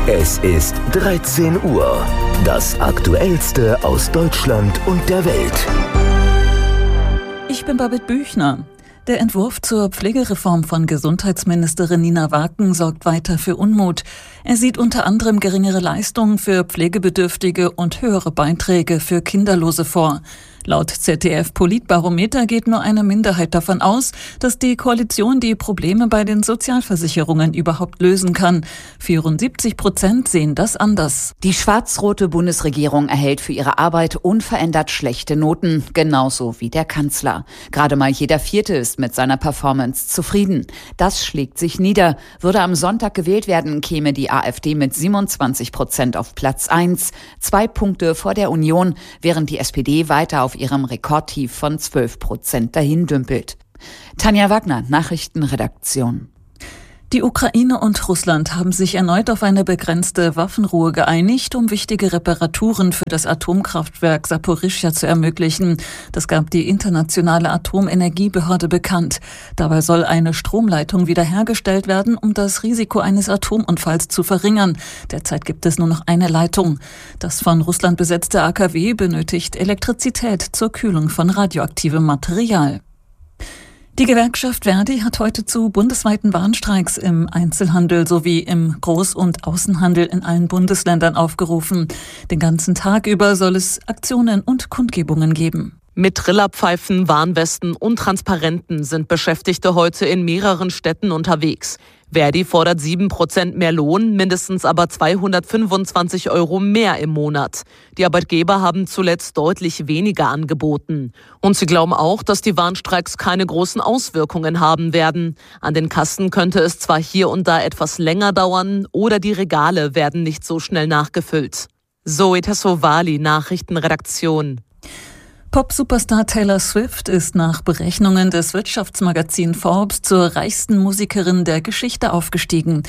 Es ist 13 Uhr. Das Aktuellste aus Deutschland und der Welt. Ich bin Babette Büchner. Der Entwurf zur Pflegereform von Gesundheitsministerin Nina Waken sorgt weiter für Unmut. Er sieht unter anderem geringere Leistungen für Pflegebedürftige und höhere Beiträge für Kinderlose vor. Laut ZDF-Politbarometer geht nur eine Minderheit davon aus, dass die Koalition die Probleme bei den Sozialversicherungen überhaupt lösen kann. 74% sehen das anders. Die schwarz-rote Bundesregierung erhält für ihre Arbeit unverändert schlechte Noten, genauso wie der Kanzler. Gerade mal jeder Vierte ist mit seiner Performance zufrieden. Das schlägt sich nieder. Würde am Sonntag gewählt werden, käme die AfD mit 27% auf Platz 1, 2 Punkte vor der Union, während die SPD weiter auf ihrem Rekordtief von 12% dahin dümpelt. Tanja Wagner, Nachrichtenredaktion. Die Ukraine und Russland haben sich erneut auf eine begrenzte Waffenruhe geeinigt, um wichtige Reparaturen für das Atomkraftwerk Saporischschja zu ermöglichen. Das gab die Internationale Atomenergiebehörde bekannt. Dabei soll eine Stromleitung wiederhergestellt werden, um das Risiko eines Atomunfalls zu verringern. Derzeit gibt es nur noch eine Leitung. Das von Russland besetzte AKW benötigt Elektrizität zur Kühlung von radioaktivem Material. Die Gewerkschaft Verdi hat heute zu bundesweiten Warnstreiks im Einzelhandel sowie im Groß- und Außenhandel in allen Bundesländern aufgerufen. Den ganzen Tag über soll es Aktionen und Kundgebungen geben. Mit Trillerpfeifen, Warnwesten und Transparenten sind Beschäftigte heute in mehreren Städten unterwegs. Verdi fordert 7% mehr Lohn, mindestens aber 225 € mehr im Monat. Die Arbeitgeber haben zuletzt deutlich weniger angeboten. Und sie glauben auch, dass die Warnstreiks keine großen Auswirkungen haben werden. An den Kassen könnte es zwar hier und da etwas länger dauern oder die Regale werden nicht so schnell nachgefüllt. Zoe Tassovali, Nachrichtenredaktion. Pop-Superstar Taylor Swift ist nach Berechnungen des Wirtschaftsmagazins Forbes zur reichsten Musikerin der Geschichte aufgestiegen.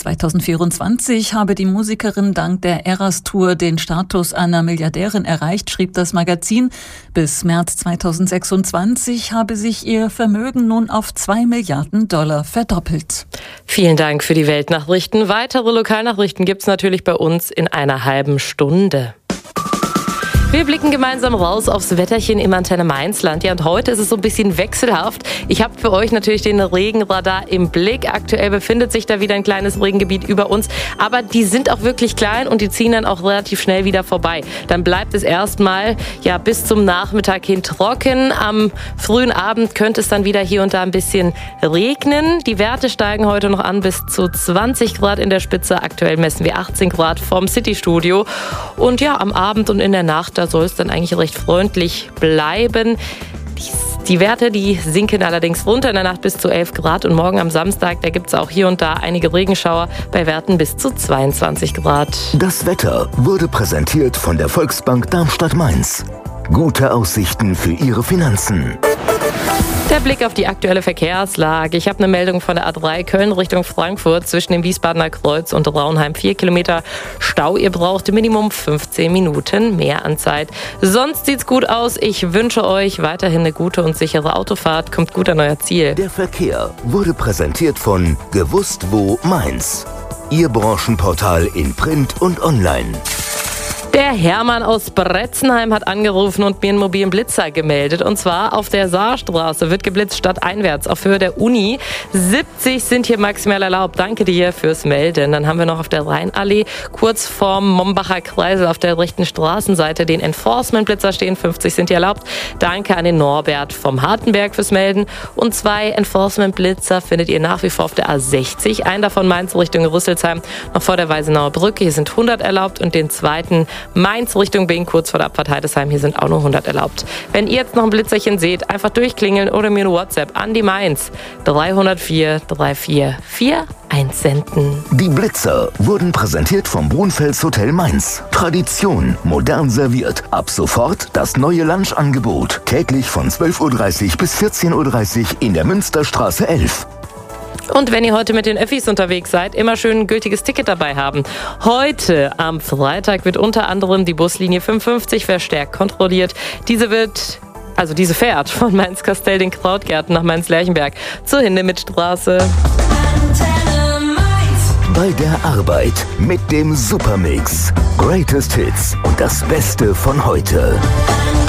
2024 habe die Musikerin dank der Eras Tour den Status einer Milliardärin erreicht, schrieb das Magazin. Bis März 2026 habe sich ihr Vermögen nun auf $2 Milliarden verdoppelt. Vielen Dank für die Weltnachrichten. Weitere Lokalnachrichten gibt's natürlich bei uns in einer halben Stunde. Wir blicken gemeinsam raus aufs Wetterchen im Antenne Mainzland. Ja, und heute ist es so ein bisschen wechselhaft. Ich habe für euch natürlich den Regenradar im Blick. Aktuell befindet sich da wieder ein kleines Regengebiet über uns. Aber die sind auch wirklich klein und die ziehen dann auch relativ schnell wieder vorbei. Dann bleibt es erstmal bis zum Nachmittag hin trocken. Am frühen Abend könnte es dann wieder hier und da ein bisschen regnen. Die Werte steigen heute noch an bis zu 20 Grad in der Spitze. Aktuell messen wir 18 Grad vom Citystudio. Und ja, am Abend und in der Nacht, da soll es dann eigentlich recht freundlich bleiben. Die Werte, die sinken allerdings runter in der Nacht bis zu 11 Grad. Und morgen am Samstag, da gibt es auch hier und da einige Regenschauer bei Werten bis zu 22 Grad. Das Wetter wurde präsentiert von der Volksbank Darmstadt-Mainz. Gute Aussichten für Ihre Finanzen. Der Blick auf die aktuelle Verkehrslage. Ich habe eine Meldung von der A3 Köln Richtung Frankfurt zwischen dem Wiesbadener Kreuz und Raunheim. 4 Kilometer Stau. Ihr braucht Minimum 15 Minuten mehr an Zeit. Sonst sieht's gut aus. Ich wünsche euch weiterhin eine gute und sichere Autofahrt. Kommt gut an euer Ziel. Der Verkehr wurde präsentiert von Gewusst wo Mainz. Ihr Branchenportal in Print und Online. Der Hermann aus Bretzenheim hat angerufen und mir einen mobilen Blitzer gemeldet. Und zwar auf der Saarstraße wird geblitzt stadteinwärts auf Höhe der Uni. 70 sind hier maximal erlaubt. Danke dir fürs Melden. Dann haben wir noch auf der Rheinallee kurz vorm Mombacher Kreisel auf der rechten Straßenseite den Enforcement-Blitzer stehen. 50 sind hier erlaubt. Danke an den Norbert vom Hartenberg fürs Melden. Und 2 Enforcement-Blitzer findet ihr nach wie vor auf der A60. Einen davon Mainz Richtung Rüsselsheim, noch vor der Weisenauer Brücke. Hier sind 100 erlaubt und den zweiten Mainz Richtung Bing, kurz vor der Abfahrt Heidesheim. Hier sind auch nur 100 erlaubt. Wenn ihr jetzt noch ein Blitzerchen seht, einfach durchklingeln oder mir eine WhatsApp an die Mainz 304 344 einsenden. Die Blitzer wurden präsentiert vom Brunfels Hotel Mainz. Tradition, modern serviert. Ab sofort das neue Lunchangebot. Täglich von 12.30 Uhr bis 14.30 Uhr in der Münsterstraße 11. Und wenn ihr heute mit den Öffis unterwegs seid, immer schön ein gültiges Ticket dabei haben. Heute am Freitag wird unter anderem die Buslinie 55 verstärkt kontrolliert. Diese fährt von Mainz-Kastell den Krautgärten nach Mainz-Lerchenberg zur Hindemithstraße. bei der Arbeit mit dem Supermix. Greatest Hits und das Beste von heute.